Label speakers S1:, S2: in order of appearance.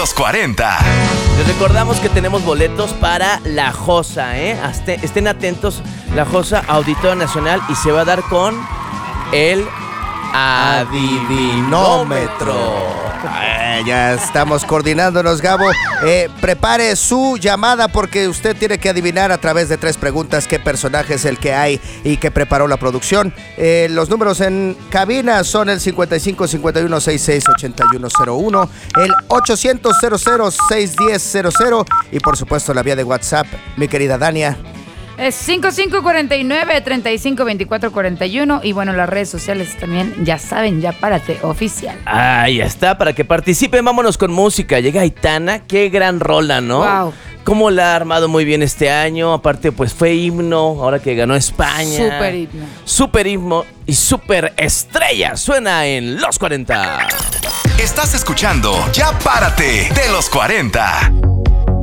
S1: los 40.
S2: Les recordamos que tenemos boletos para La Josa, Estén atentos, La Josa, Auditorio Nacional, y se va a dar con el adivinómetro.
S3: Ya estamos coordinándonos, Gabo. Prepare su llamada porque usted tiene que adivinar a través de 3 preguntas qué personaje es el que hay y que preparó la producción. Los números en cabina son el 55 51 66 8101, el 800 00 610 00 y por supuesto la vía de WhatsApp, mi querida Dania.
S4: Es 5549-352441. Y bueno, las redes sociales también, ya saben, Ya Párate Oficial.
S2: Ahí está, para que participen. Vámonos con música. Llega Aitana, qué gran rola, ¿no?
S4: Wow.
S2: Cómo la ha armado muy bien este año. Aparte, pues fue himno, ahora que ganó España.
S4: Súper himno.
S2: Súper himno y súper estrella. Suena en Los 40.
S1: Estás escuchando Ya Párate de los 40.